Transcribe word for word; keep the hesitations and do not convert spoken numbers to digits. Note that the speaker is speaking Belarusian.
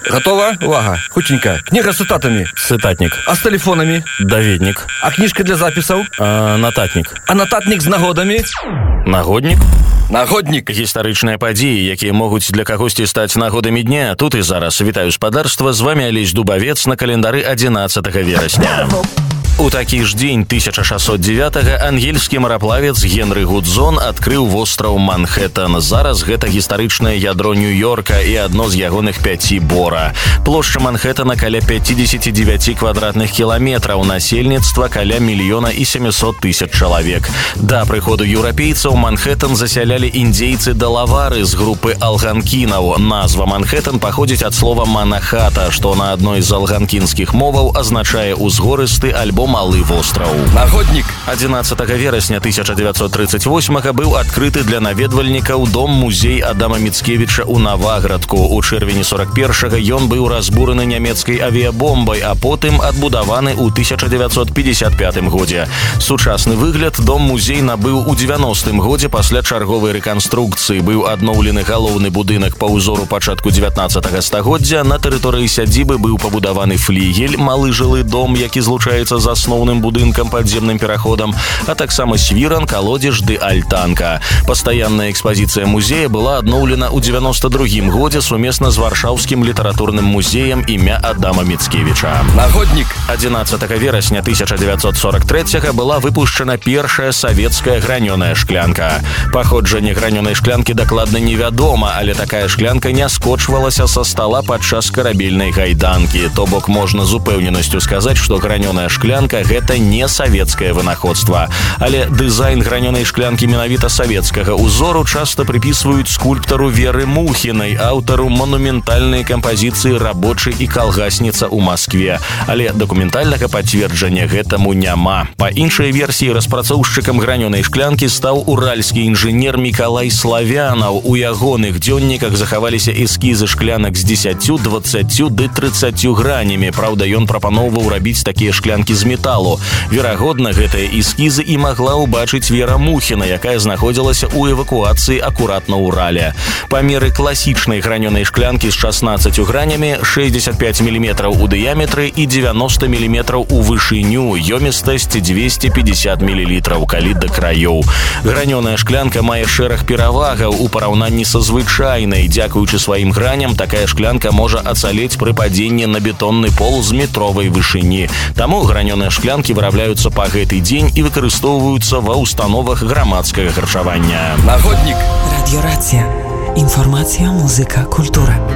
Готова? Увага. Хутенько. Книга с цитатами. Цитатник. А с телефонами? Даведник. А книжка для записаў? А, нататник. А нататник з нагодамі? Нагодник. Нагоднік. Гістарычныя падзеі, якія могуць для кагосьці стаць нагодамі дня. Тут і зараз. Вітаю спадарства. З вами Алесь Дубавец на календары адзінаццатага верасня. У такі ж дзень тысяча шасот дзевятага ангельскі мараплавец Генры Гудзон адкрыў востраў Манхэттан. Зараз гэта гістарычнае ядро Нью-Йорка і адно з ягоных пяці бора. Плошча Манхэттана каля пятьдесят девять квадратных кіламетраў, насельніцтва каля мільёна і сямісот тысяч чалавек. Да прыходу еўрапейцаў Манхэттан засялялі індзейцы-далавары з групы алганкінаў. Назва Манхэттан паходзіць ад слова «манахата», што на адной з алганкінскіх моваў азначае «узгорысты» альбо «малы востраў». Нагоднік. адзінаццатага верасня тысяча девятьсот тридцать восьмага быў адкрыты для наведвальнікаў дом-музей Адама Міцкевіча ў Наваградку. У чэрвені сорок першага ён быў разбураны нямецкай авіябомбай, а потым адбудаваны ў тысяча девятьсот пятьдесят пятым годзе. Сучасны выгляд дом-музей набыў у девяностым годзе пасля чарговай рэканструкцыі. Быў адноўлены галоўны будынак па ўзору пачатку дзевятнаццатага стагоддзя. На тэрыторыі сядзібы быў пабудаваны флігель, малы жылы дом, які злучаецца з асноўным будынкам падземным пераходам, а таксама свіран, калодзеж ды альтанка. Пастаянная экспазіцыя музея была адноўлена ў девяносто другім годзе сумесна з варшаўскім літаратурным музеем імя Адама Міцкевіча. Нагоднік. адзінаццатага верасня тысяча девятьсот сорок трэцяга была выпушчана першая савецкая гранёная шклянка. Паходжанне гранёнай шклянкі дакладна невядома, але такая шклянка не скочвалася са стала падчас карабельнай гайданкі. То бок можна з упэўненасцю сказаць, што гранёная шклянка гэта не савецкае вынаходства. Але дызайн гранёнай шклянкі менавіта савецкага ўзору часта прыпісваюць скульптару Веры Мухінай, аўтару манументальнай кампазіцыі «Рабочы і калгасніца» ў Маскве. Але дакументальнага пацверджання гэтаму няма. Па іншай версіі, распрацоўшчыкам гранёнай шклянкі стаў уральскі інжынер Мікалай Славянаў. У ягоных дзённіках захаваліся эскізы шклянак з дзесяццю, дваццаццю ды трыццаццю гранямі. Праўда, ён прапаноўваў рабіць такія шклянкі з металу. Верагодна, гэтыя эскізы і магла ўбачыць Вера Мухіна, якая знаходзілася ў эвакуацыі акурат на Урале. Памеры класічнай гранёнай шклянкі з шаснаццаццю гранямі, шэсцьдзесят пять міліметраў у дыяметры і девяносто міліметраў у вышыню, ёмістасць двести пятьдесят мілілітраў, калі да краёў. Гранёная шклянка мае шэраг перавагаў у параўнанні са звычайнай. Дзякуючы сваім граням, такая шклянка можа ацалець пры падзенні на бетонны пол з метровай вышыні. Таму гранёныя шклянкі вырабляюцца па гэты дзень і выкарыстоўваюцца ва ўстановах грамадскага харчавання. Нагоднік. Радіорацыя. Інфармацыя, музыка, культура.